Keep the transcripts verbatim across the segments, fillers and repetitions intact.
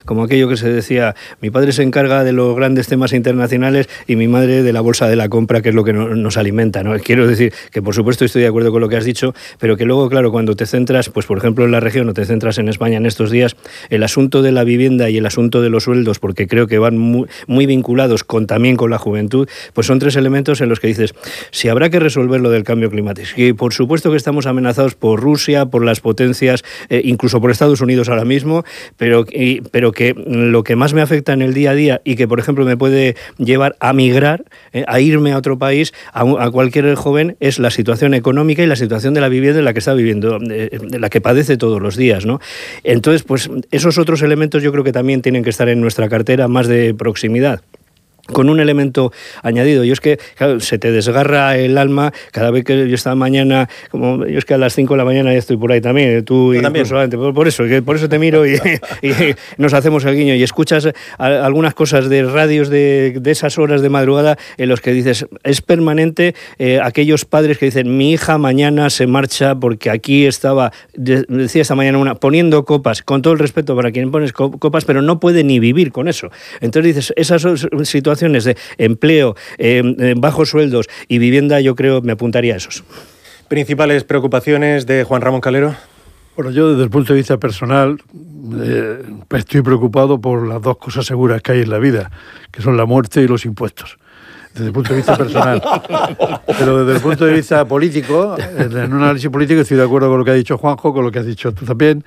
Como aquello que se decía, mi padre se encarga de los grandes temas internacionales y mi madre de la bolsa de la compra, que es lo que no, nos alimenta, ¿no? Quiero decir que, por supuesto, estoy de acuerdo con lo que has dicho, pero que luego, claro, cuando te centras, pues por ejemplo, en la región o te centras en España en estos días, el asunto de la vivienda y el asunto de los sueldos, porque creo que van muy, muy vinculados con, también con la juventud, pues son tres elementos en los que dices, si habrá que resolver lo del cambio climático, y por supuesto que estamos amenazados por Rusia, por las potencias, eh, incluso por Estados Unidos ahora mismo, pero, y, pero que lo que más me afecta en el día a día y que, por ejemplo, me puede llevar a migrar, eh, a irme a otro país, a, a cualquier joven, es la situación económica y la situación de la vivienda en la que está viviendo, de, de la que padece todos los días, ¿no? Entonces, pues esos otros elementos yo creo que también tienen que estar en nuestra cartera más de proximidad. Con un elemento añadido, yo es que claro, se te desgarra el alma cada vez que yo esta mañana, como yo es que a las cinco de la mañana ya estoy por ahí también, tú y solamente por, por eso, que por eso te miro y, y nos hacemos el guiño y escuchas a, algunas cosas de radios de, de esas horas de madrugada en los que dices, es permanente eh, aquellos padres que dicen, mi hija mañana se marcha porque aquí estaba, de, decía esta mañana una, poniendo copas, con todo el respeto para quien pones copas, pero no puede ni vivir con eso. Entonces dices, esas situaciones de empleo, eh, bajos sueldos y vivienda, yo creo, me apuntaría a esos. ¿Principales preocupaciones de Juan Ramón Calero? Bueno, yo desde el punto de vista personal eh, estoy preocupado por las dos cosas seguras que hay en la vida, que son la muerte y los impuestos. Desde el punto de vista personal. Pero desde el punto de vista político, en un análisis político estoy de acuerdo con lo que ha dicho Juanjo, con lo que has dicho tú también,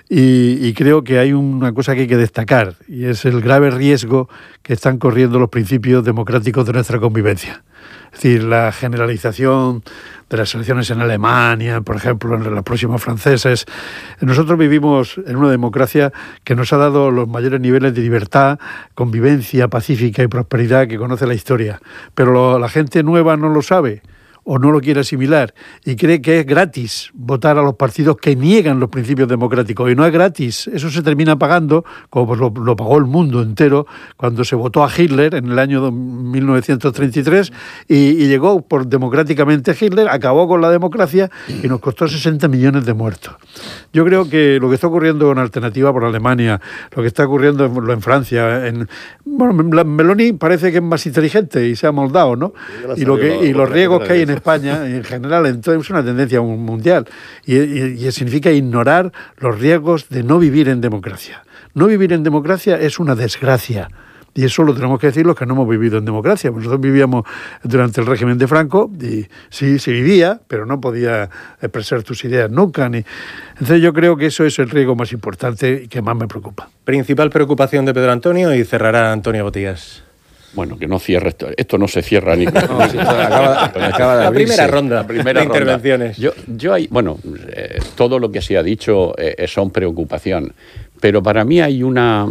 y, y creo que hay una cosa que hay que destacar, y es el grave riesgo que están corriendo los principios democráticos de nuestra convivencia. Es decir, la generalización de las elecciones en Alemania, por ejemplo, en los próximos franceses. Nosotros vivimos en una democracia que nos ha dado los mayores niveles de libertad, convivencia pacífica y prosperidad que conoce la historia. Pero lo, la gente nueva no lo sabe o no lo quiere asimilar y cree que es gratis votar a los partidos que niegan los principios democráticos. Y no es gratis, eso se termina pagando, como lo, lo pagó el mundo entero cuando se votó a Hitler en el año mil novecientos treinta y tres y, y llegó por democráticamente Hitler, acabó con la democracia y nos costó sesenta millones de muertos. Yo creo que lo que está ocurriendo en Alternativa por Alemania, lo que está ocurriendo en, en Francia, en, bueno, Meloni parece que es más inteligente y se ha moldado, ¿no? Y, lo que, y los riesgos que hay en España, en general, entonces es una tendencia mundial y, y, y significa ignorar los riesgos de no vivir en democracia. No vivir en democracia es una desgracia. Y eso lo tenemos que decir los que no hemos vivido en democracia. Nosotros vivíamos durante el régimen de Franco y sí, se vivía, pero no podía expresar tus ideas nunca. Ni... Entonces yo creo que eso es el riesgo más importante y que más me preocupa. Principal preocupación de Pedro Antonio y cerrará Antonio Botías. Bueno, que no cierre esto. Esto no se cierra ni. No, acaba, acaba de la primera ronda la primera de ronda. Intervenciones. Yo, yo hay, bueno, eh, todo lo que se ha dicho eh, son preocupación, pero para mí hay una,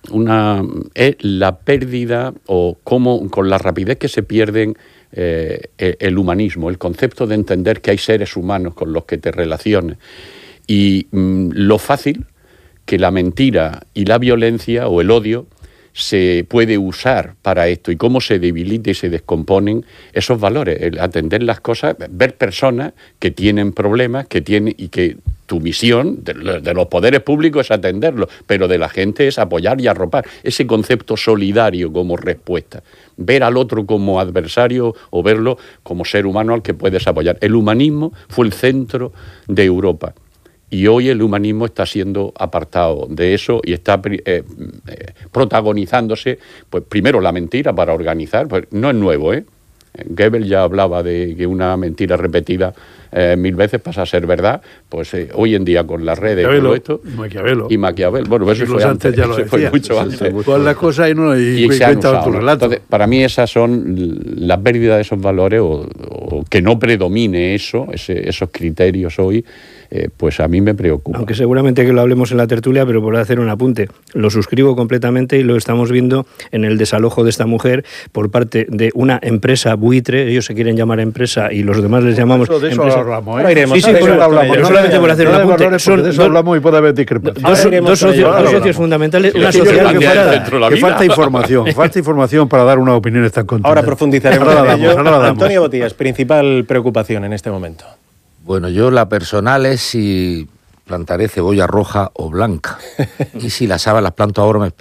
una es la pérdida o cómo con la rapidez que se pierden eh, el humanismo, el concepto de entender que hay seres humanos con los que te relaciones y mm, lo fácil que la mentira y la violencia o el odio se puede usar para esto y cómo se debilita y se descomponen esos valores, el atender las cosas, ver personas que tienen problemas, que tienen y que tu misión de, de los poderes públicos es atenderlos, pero de la gente es apoyar y arropar ese concepto solidario como respuesta, ver al otro como adversario o verlo como ser humano al que puedes apoyar. El humanismo fue el centro de Europa. Y hoy el humanismo está siendo apartado de eso y está eh, eh, protagonizándose, pues primero la mentira para organizar, pues no es nuevo, ¿eh? Goebbels ya hablaba de que una mentira repetida eh, mil veces pasa a ser verdad, pues eh, hoy en día con las redes y todo esto, Maquiavelo. y Maquiavelo, bueno, eso fue antes, antes ya lo eso fue mucho antes. Pues las cosas y no y, y se han usado, tu relato. Entonces, para mí esas son la pérdida de esos valores o, o que no predomine eso, ese, esos criterios hoy. Eh, pues a mí me preocupa. Aunque seguramente que lo hablemos en la tertulia, pero por hacer un apunte, lo suscribo completamente y lo estamos viendo en el desalojo de esta mujer por parte de una empresa buitre, ellos se quieren llamar empresa y los demás les llamamos eso, de eso empresa. hablamos, ¿eh? Ahora iremos, sí, sí, por eso hablamos. No solamente por hacer un apunte, son, de eso hablamos y puede haber discrepancias. Dos, dos, socios, dos socios fundamentales, una sociedad que, falta, que falta información, falta información para dar unas opiniones tan contundentes. Ahora profundizaremos en ello. Antonio Botías, principal preocupación en este momento. Bueno, yo la personal es si plantaré cebolla roja o blanca. Y si las habas las planto ahora, me